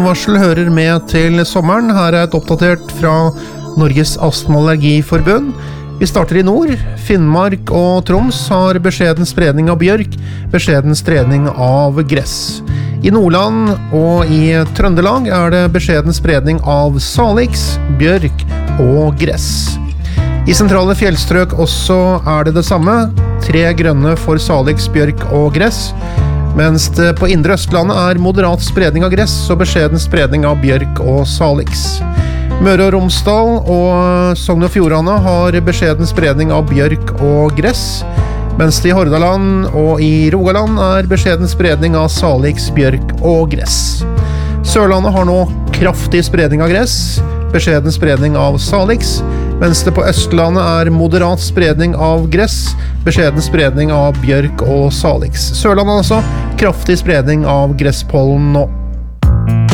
Stormvarsel hører med til sommeren. Her er et oppdatert fra Norges Astma- og Allergiforbund. Vi starter i nord. Finnmark og Troms har beskjeden spredning av bjørk, beskjeden spredning av gress. I Nordland og i Trøndelag er det beskjeden spredning av salix, bjørk og gress. I sentrale fjellstrøk også er det samme. 3 grønne for salix, bjørk og gress. Mens det på indre Østlandet er moderat spredning av gress og beskjeden spredning av bjørk og salix. Møre og Romsdal og Sogn og Fjordane har beskjeden spredning av bjørk og gress, mens det i Hordaland og i Rogaland er beskjeden spredning av salix, bjørk og gress. Sørlandet har nå kraftig spredning av gress, beskjeden spredning av salix, mens det på Østlandet er moderat spredning av gress, beskjeden spredning av bjørk og salix. Sørlandet altså kraftig spredning av gresspollen nå.